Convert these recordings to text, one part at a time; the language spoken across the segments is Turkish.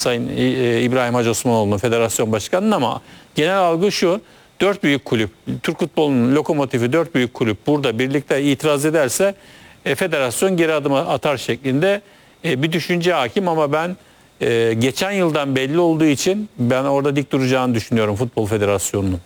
Sayın İbrahim Hacı Osmanoğlu'nun federasyon başkanının, ama genel algı şu: 4 büyük kulüp, Türk futbolunun lokomotifi 4 büyük kulüp burada birlikte itiraz ederse federasyon geri adım atar şeklinde bir düşünce hakim. Ama ben geçen yıldan belli olduğu için ben orada dik duracağını düşünüyorum Futbol Federasyonu'nun.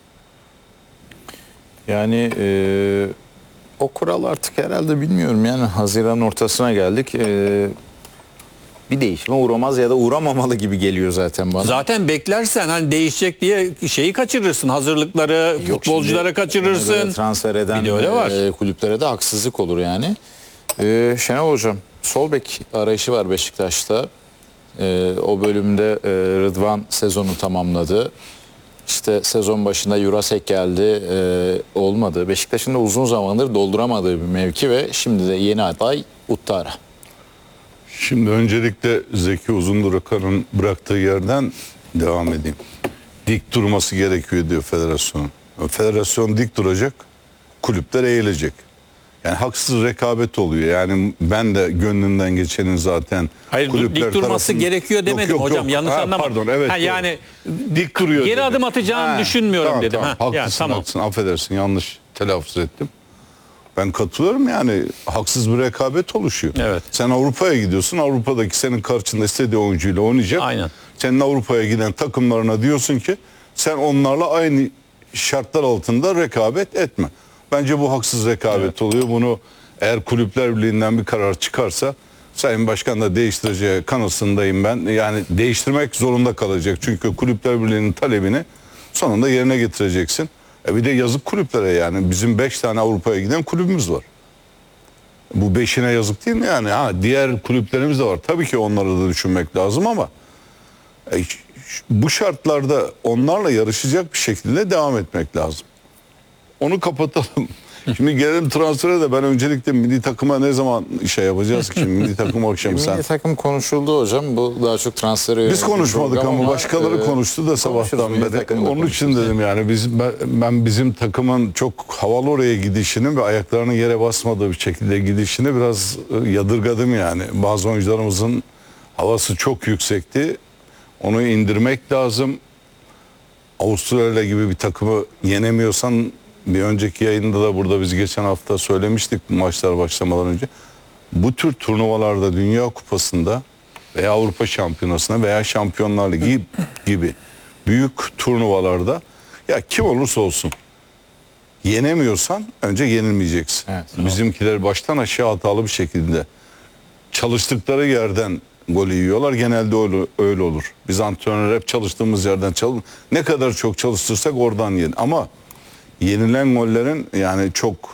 Yani o kural artık herhalde, bilmiyorum yani, Haziran ortasına geldik. Bir değişime uğramaz ya da uğramamalı gibi geliyor zaten bana. Zaten beklersen hani değişecek diye şeyi kaçırırsın. Hazırlıkları, futbolcuları kaçırırsın. Transfer eden kulüplere de haksızlık olur yani. Şenol Hocam, sol bek arayışı var Beşiktaş'ta. O bölümde Rıdvan sezonu tamamladı. İşte sezon başında Jurasek geldi, olmadı. Beşiktaş'ın da uzun zamandır dolduramadığı bir mevki ve şimdi de yeni aday Uttara. Şimdi öncelikle Zeki Uzundurakan'ın bıraktığı yerden devam edeyim. Dik durması gerekiyor diyor federasyon. Federasyon dik duracak, kulüpler eğilecek. Yani haksız rekabet oluyor. Yani ben de gönlümden geçenin zaten hayır, dik durması gerekiyor demedim hocam. Yanlış anlama. Pardon, evet. Yani dik duruyor. Geri adım atacağını düşünmüyorum tamam, dedim. Tamam, haklısın, yani, tamam. haklısın. Affedersin, yanlış telaffuz ettim. Ben katılıyorum, yani haksız bir rekabet oluşuyor. Evet. Sen Avrupa'ya gidiyorsun. Avrupa'daki senin karşında istediği oyuncuyla oynayacak. Aynen. Senin Avrupa'ya giden takımlarına diyorsun ki sen onlarla aynı şartlar altında rekabet etme. Bence bu haksız rekabet oluyor. Bunu eğer Kulüpler Birliği'nden bir karar çıkarsa Sayın Başkan da değiştireceği kanısındayım ben. Yani değiştirmek zorunda kalacak. Çünkü Kulüpler Birliği'nin talebini sonunda yerine getireceksin. Bir de yazık kulüplere yani. Bizim 5 tane Avrupa'ya giden kulübümüz var. Bu 5'ine yazık değil mi yani? Diğer kulüplerimiz de var. Tabii ki onları da düşünmek lazım ama bu şartlarda onlarla yarışacak bir şekilde devam etmek lazım. Onu kapatalım. Şimdi gelelim transfere de. Ben öncelikle milli takıma ne zaman şey yapacağız ki? Milli takım akşam sen. Milli takım konuşuldu hocam. Bu daha çok transfere. Biz konuşmadık ama başkaları konuştu da sabahtan beri. Onun için dedim yani ben bizim takımın çok havalı oraya gidişini ve ayaklarının yere basmadığı bir şekilde gidişini biraz yadırgadım yani. Bazı oyuncularımızın havası çok yüksekti. Onu indirmek lazım. Avustralya gibi bir takımı yenemiyorsan, bir önceki yayında da burada biz geçen hafta söylemiştik maçlar başlamadan önce. Bu tür turnuvalarda, Dünya Kupası'nda veya Avrupa Şampiyonası'na veya Şampiyonlar Ligi gibi büyük turnuvalarda ya kim olursa olsun yenemiyorsan önce yenilmeyeceksin. Evet, bizimkiler baştan aşağı hatalı bir şekilde çalıştıkları yerden golü yiyorlar. Genelde öyle olur. Biz antrenör hep çalıştığımız yerden ne kadar çok çalıştırsak oradan yiyin. Ama yenilen gollerin yani çok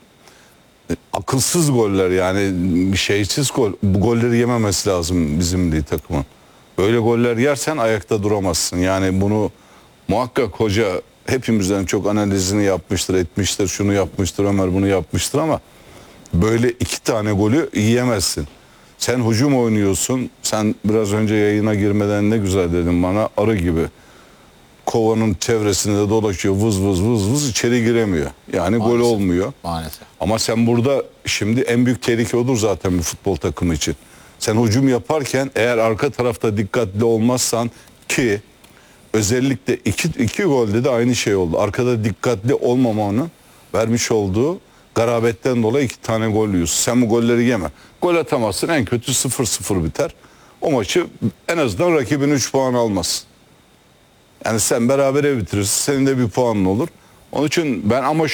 akılsız goller, yani şeysiz gol. Bu golleri yememesi lazım bizim milli takımın. Böyle goller yersen ayakta duramazsın. Yani bunu muhakkak hoca hepimizden çok analizini yapmıştır, etmiştir, şunu yapmıştır, Ömer bunu yapmıştır ama böyle 2 tane golü yiyemezsin. Sen hücum oynuyorsun. Sen biraz önce yayına girmeden ne güzel dedin bana, arı gibi. Kovanın çevresinde dolaşıyor, vız vız vız vız, içeri giremiyor. Yani maalesef, gol olmuyor. Maalesef. Ama sen burada şimdi en büyük tehlike odur zaten bir futbol takımı için. Sen hücum yaparken eğer arka tarafta dikkatli olmazsan, ki özellikle iki golde de aynı şey oldu. Arkada dikkatli olmamanın vermiş olduğu garabetten dolayı 2 tane gol yiyorsun. Sen bu golleri yeme. Gol atamazsın, en kötü 0-0 biter. O maçı en azından rakibin 3 puan almaz. Yani sen berabere bitirirsin, senin de bir puanın olur. Onun için ben ama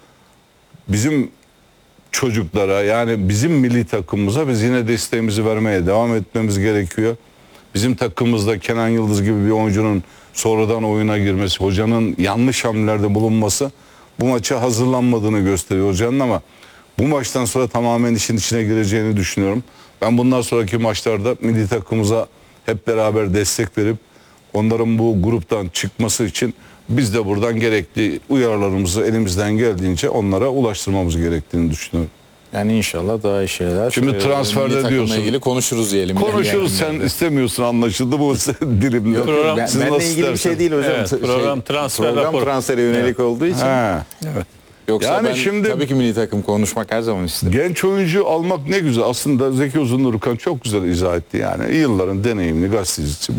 bizim çocuklara, yani bizim milli takımımıza biz yine desteğimizi vermeye devam etmemiz gerekiyor. Bizim takımımızda Kenan Yıldız gibi bir oyuncunun sonradan oyuna girmesi, hocanın yanlış hamlelerde bulunması bu maça hazırlanmadığını gösteriyor hocanın, ama bu maçtan sonra tamamen işin içine gireceğini düşünüyorum. Ben bundan sonraki maçlarda milli takımımıza hep beraber destek verip onların bu gruptan çıkması için biz de buradan gerekli uyarılarımızı elimizden geldiğince onlara ulaştırmamız gerektiğini düşünüyorum. Yani inşallah daha iyi şeyler. Şimdi transferde diyorsun. ilgili konuşuruz diyelim. Konuşuruz, sen istemiyorsun, anlaşıldı bu dilimde. Benle ilgili bir şey değil hocam. Evet, program transfere yönelik olduğu için. Evet. Yoksa yani ben şimdi tabii ki milli takım konuşmak her zaman isterim. Genç oyuncu almak ne güzel. Aslında Zeki Uzundurakan çok güzel izah etti yani. Yılların deneyimli gazetecisi.